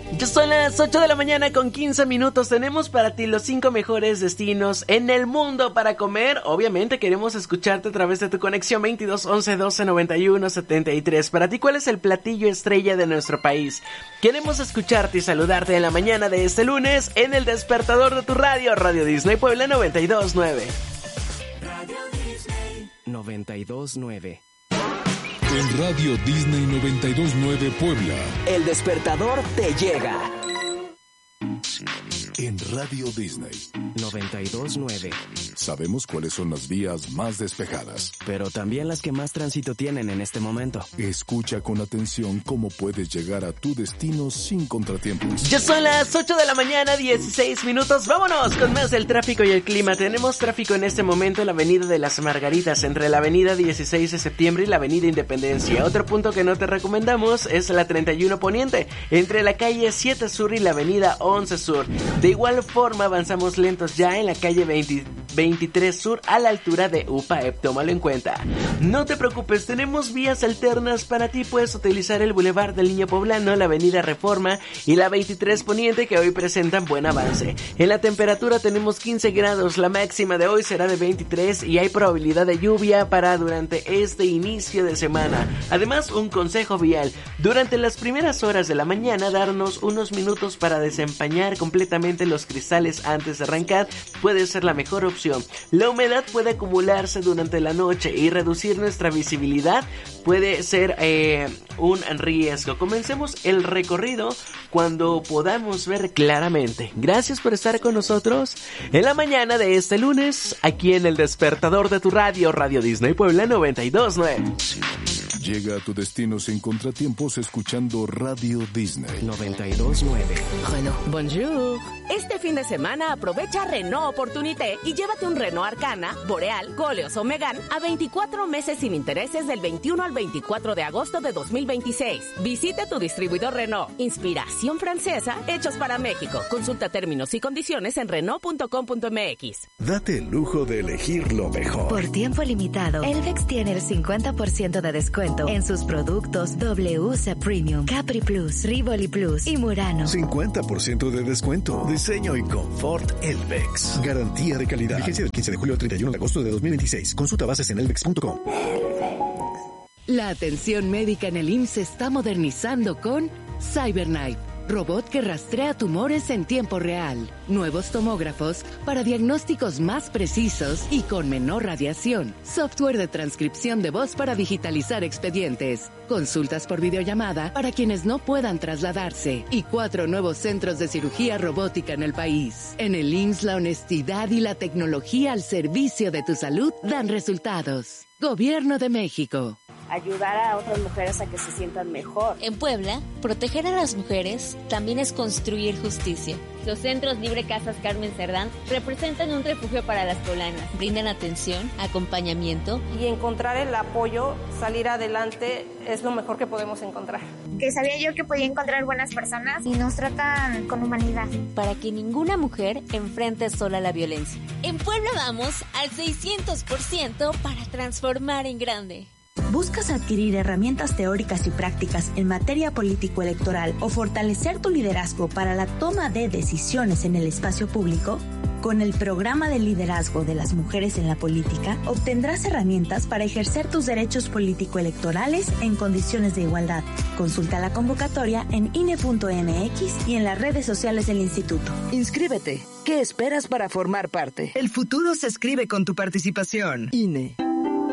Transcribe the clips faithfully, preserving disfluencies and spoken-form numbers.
Ya son las ocho de la mañana con quince minutos. Tenemos para ti los cinco mejores destinos en el mundo para comer. Obviamente queremos escucharte a través de tu conexión veintidós once doce noventa y uno setenta y tres. Para ti, ¿cuál es el platillo estrella de nuestro país? Queremos escucharte y saludarte en la mañana de este lunes en el despertador de tu radio, Radio Disney Puebla noventa y dos nueve. Radio Disney noventa y dos nueve. En Radio Disney noventa y dos nueve Puebla, el despertador te llega. En Radio Disney noventa y dos nueve. Sabemos cuáles son las vías más despejadas, pero también las que más tránsito tienen en este momento. Escucha con atención cómo puedes llegar a tu destino sin contratiempos. Ya son las ocho de la mañana, dieciséis minutos. Vámonos con más del tráfico y el clima. Tenemos tráfico en este momento en la avenida de las Margaritas, entre la avenida dieciséis de septiembre y la avenida Independencia. Otro punto que no te recomendamos es la treinta y uno Poniente, entre la calle siete Sur y la avenida once Sur. De igual forma avanzamos lentos ya en la calle veinte, veintitrés Sur a la altura de U P A E P, tómalo en cuenta. No te preocupes, tenemos vías alternas para ti. Puedes utilizar el Boulevard del Niño Poblano, la avenida Reforma y la veintitrés Poniente, que hoy presentan buen avance. En la temperatura tenemos quince grados, la máxima de hoy será de veintitrés y hay probabilidad de lluvia para durante este inicio de semana. Además, un consejo vial: durante las primeras horas de la mañana, darnos unos minutos para desempañar completamente los cristales antes de arrancar puede ser la mejor opción. La humedad puede acumularse durante la noche y reducir nuestra visibilidad puede ser eh, un riesgo. Comencemos el recorrido cuando podamos ver claramente. Gracias por estar con nosotros en la mañana de este lunes, aquí en el despertador de tu radio, Radio Disney Puebla noventa y dos nueve. Llega a tu destino sin contratiempos escuchando Radio Disney noventa y dos nueve. Renault. Bonjour. Este fin de semana aprovecha Renault Opportunité y llévate un Renault Arcana, Boreal, Koleos o Megane a veinticuatro meses sin intereses del veintiuno al veinticuatro de agosto de dos mil veintiséis. Visita tu distribuidor Renault. Inspiración francesa, hechos para México. Consulta términos y condiciones en Renault punto com punto m x. Date el lujo de elegir lo mejor. Por tiempo limitado, Elvex tiene el cincuenta por ciento de descuento en sus productos W C Premium, Capri Plus, Rivoli Plus y Murano. cincuenta por ciento de descuento. Diseño y confort Elvex. Garantía de calidad. Vigencia del quince de julio al treinta y uno de agosto de dos mil veintiséis. Consulta bases en elvex punto com. La atención médica en el I M S S se está modernizando con CyberKnife, robot que rastrea tumores en tiempo real. Nuevos tomógrafos para diagnósticos más precisos y con menor radiación. Software de transcripción de voz para digitalizar expedientes. Consultas por videollamada para quienes no puedan trasladarse. Y cuatro nuevos centros de cirugía robótica en el país. En el I M S S, la honestidad y la tecnología al servicio de tu salud dan resultados. Gobierno de México. Ayudar a otras mujeres a que se sientan mejor. En Puebla, proteger a las mujeres también es construir justicia. Los centros Libre Casas Carmen Cerdán representan un refugio para las poblanas. Brindan atención, acompañamiento. Y encontrar el apoyo, salir adelante, es lo mejor que podemos encontrar. Que sabía yo que podía encontrar buenas personas y nos tratan con humanidad. Para que ninguna mujer enfrente sola la violencia. En Puebla vamos al seiscientos por ciento para transformar en grande. ¿Buscas adquirir herramientas teóricas y prácticas en materia político-electoral o fortalecer tu liderazgo para la toma de decisiones en el espacio público? Con el programa de liderazgo de las mujeres en la política, obtendrás herramientas para ejercer tus derechos político-electorales en condiciones de igualdad. Consulta la convocatoria en I N E punto m x y en las redes sociales del instituto. Inscríbete. ¿Qué esperas para formar parte? El futuro se escribe con tu participación. I N E.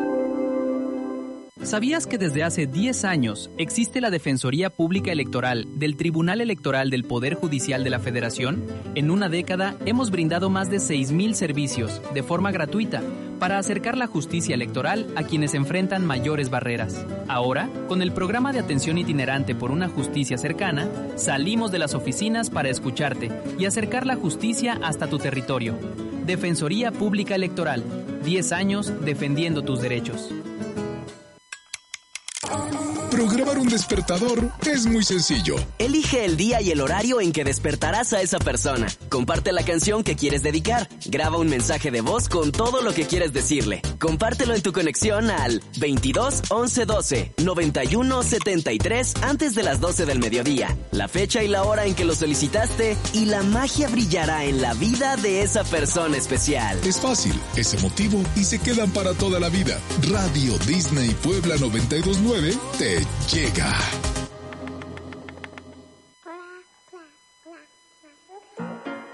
¿Sabías que desde hace diez años existe la Defensoría Pública Electoral del Tribunal Electoral del Poder Judicial de la Federación? En una década hemos brindado más de seis mil servicios de forma gratuita para acercar la justicia electoral a quienes enfrentan mayores barreras. Ahora, con el programa de atención itinerante por una justicia cercana, salimos de las oficinas para escucharte y acercar la justicia hasta tu territorio. Defensoría Pública Electoral, diez años defendiendo tus derechos. Programar un despertador es muy sencillo. Elige el día y el horario en que despertarás a esa persona. Comparte la canción que quieres dedicar. Graba un mensaje de voz con todo lo que quieres decirle. Compártelo en tu conexión al veintidós once doce noventa y uno setenta y tres antes de las doce del mediodía. La fecha y la hora en que lo solicitaste y la magia brillará en la vida de esa persona especial. Es fácil, es emotivo y se quedan para toda la vida. Radio Disney Puebla noventa y dos punto nueve te llega.